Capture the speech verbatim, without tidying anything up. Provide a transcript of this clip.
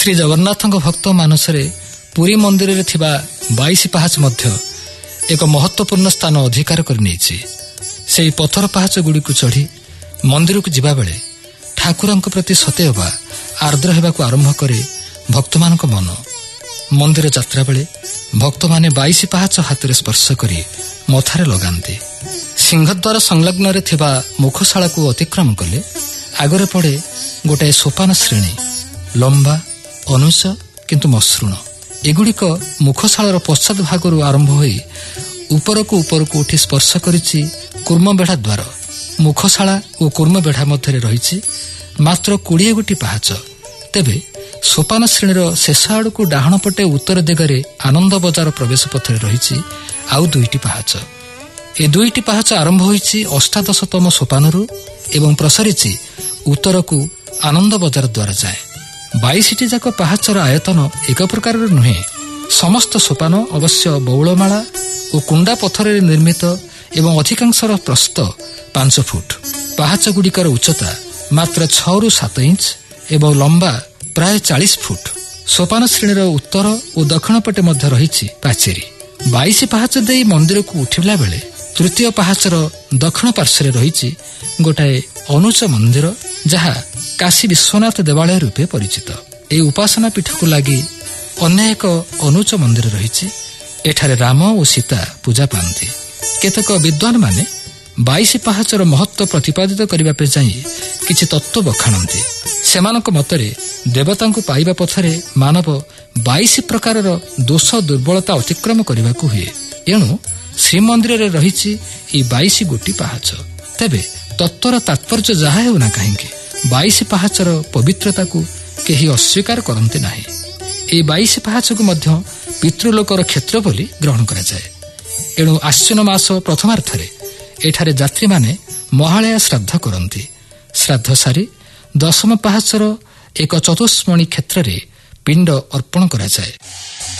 ଶ୍ରୀ ଜଗନ୍ନାଥଙ୍କ ଭକ୍ତ ମାନସରେ ପୁରୀ ମନ୍ଦିରରେ ଥିବା ବାଇଶ ପାହାଚ ମଧ୍ୟ ଏକ ମହତ୍ୱପୂର୍ଣ୍ଣ ସ୍ଥାନ ଅଧିକାର କରିନେଇଛି। ସେହି ପଥର ପାହାଚ ଗୁଡ଼ିକୁ ଚଢ଼ି ମନ୍ଦିରକୁ ଯିବାବେଳେ ଠାକୁରଙ୍କ ପ୍ରତି ସତେଅବା ଆର୍ଦ୍ର ହେବାକୁ ଆରମ୍ଭ କରେ ଭକ୍ତମାନଙ୍କ ମନ। ମନ୍ଦିର ଯାତ୍ରା ବେଳେ ଭକ୍ତମାନେ ବାଇଶ ପାହାଚ ହାତରେ ସ୍ପର୍ଶ କରି ମଥାରେ ଲଗାନ୍ତି। ସିଂହଦ୍ୱାର ସଂଲଗ୍ନରେ ଥିବା ମୁଖଶାଳାକୁ ଅତିକ୍ରମ କଲେ ଆଗରେ ପଡ଼େ ଗୋଟାଏ ସୋପାନ ଶ୍ରେଣୀ, ଲମ୍ବା, ଅନୁଚ୍ଚ କିନ୍ତୁ ମସୃଣ। ଏଗୁଡ଼ିକ ମୁଖଶାଳାର ପଶ୍ଚାତ ଭାଗରୁ ଆରମ୍ଭ ହୋଇ ଉପରକୁ ଉପରକୁ ଉଠି ସ୍ପର୍ଶ କରିଛି କୁର୍ମବେଢ଼ା ଦ୍ୱାର। ମୁଖଶାଳା ଓ କୁର୍ମବେଢ଼ା ମଧ୍ୟରେ ରହିଛି ମାତ୍ର କୋଡ଼ିଏ ଗୋଟି ପାହାଚ। ତେବେ ସୋପାନ ଶ୍ରେଣୀର ଶେଷ ଆଡ଼କୁ ଡାହାଣ ପଟେ ଉତ୍ତର ଦିଗରେ ଆନନ୍ଦ ବଜାର ପ୍ରବେଶ ପଥରେ ରହିଛି ଆଉ ଦୁଇଟି ପାହାଚ। ଏ ଦୁଇଟି ପାହାଚ ଆରମ୍ଭ ହୋଇଛି ଅଷ୍ଟାଦଶତମ ସୋପାନରୁ ଏବଂ ପ୍ରସାରିଛି ଉତ୍ତରକୁ ଆନନ୍ଦ ବଜାର ଦ୍ୱାର ଯାଏ। ବାଇଶଟି ଯାକ ପାହାଚର ଆୟତନ ଏକ ପ୍ରକାରର ନୁହେଁ। ସମସ୍ତ ସୋପାନ ଅବଶ୍ୟ ବଉଳମାଳା ଓ କୁଣ୍ଡା ପଥରରେ ନିର୍ମିତ ଏବଂ ଅଧିକାଂଶର ପ୍ରସ୍ଥ ପାଞ୍ଚ ଫୁଟ। ପାହାଚଗୁଡ଼ିକର ଉଚ୍ଚତା ମାତ୍ର ଛଅରୁ ସାତ ଇଞ୍ଚ ଏବଂ ଲମ୍ବା ପ୍ରାୟ ଚାଳିଶ ଫୁଟ। ସୋପାନ ଶ୍ରେଣୀର ଉତ୍ତର ଓ ଦକ୍ଷିଣ ପଟେ ମଧ୍ୟ ରହିଛି ପାଚେରୀ। ବାଇଶ ପାହାଚ ଦେଇ ମନ୍ଦିରକୁ ଉଠିଲା ବେଳେ ତୃତୀୟ ପାହାଚର ଦକ୍ଷିଣ ପାର୍ଶ୍ୱରେ ରହିଛି ଗୋଟାଏ ଅନୁଚ୍ଚ ମନ୍ଦିର, ଯାହା କାଶୀ ବିଶ୍ୱନାଥ ଦେବାଳୟ ରୂପେ ପରିଚିତ। ଏହି ଉପାସନା ପୀଠକୁ ଲାଗି ଅନ୍ୟ ଏକ ଅନୁଚ୍ଚ ମନ୍ଦିର ରହିଛି। ଏଠାରେ ରାମ ଓ ସୀତା ପୂଜା ପାଆନ୍ତି। କେତେକ ବିଦ୍ୱାନମାନେ ବାଇଶ ପାହାଚର ମହତ୍ତ୍ୱ ପ୍ରତିପାଦିତ କରିବା ପାଇଁ ଯାଇ କିଛି ତତ୍ତ୍ୱ ବଖାଣନ୍ତି। ସେମାନଙ୍କ ମତରେ ଦେବତାଙ୍କୁ ପାଇବା ପଥରେ ମାନବ ବାଇଶ ପ୍ରକାରର ଦୋଷ ଦୁର୍ବଳତା ଅତିକ୍ରମ କରିବାକୁ ହୁଏ। ଏଣୁ ଶ୍ରୀମନ୍ଦିରରେ ରହିଛି ଏହି ବାଇଶ ଗୋଟି ପାହାଚ। ତେବେ ତତ୍ତ୍ୱର ତାତ୍ପର୍ଯ୍ୟ ଯାହା ହେଉନା କାହିଁକି, ବାଇଶ ପାହାଚର ପବିତ୍ରତାକୁ କେହି ଅସ୍ୱୀକାର କରନ୍ତି ନାହିଁ। ଏହି ବାଇଶ ପାହାଚକୁ ମଧ୍ୟ ପିତୃଲୋକର କ୍ଷେତ୍ର ବୋଲି ଗ୍ରହଣ କରାଯାଏ। ଏଣୁ ଆଶ୍ୱିନ ମାସ ପ୍ରଥମାର୍ଥରେ ଏଠାରେ ଯାତ୍ରୀମାନେ ମହାଳୟା ଶ୍ରାଦ୍ଧ କରନ୍ତି। ଶ୍ରାଦ୍ଧ ସାରି ଦଶମ ପାହାଚର ଏକ ଚତୁଷ୍ମଣୀ କ୍ଷେତ୍ରରେ ପିଣ୍ଡ ଅର୍ପଣ କରାଯାଏ।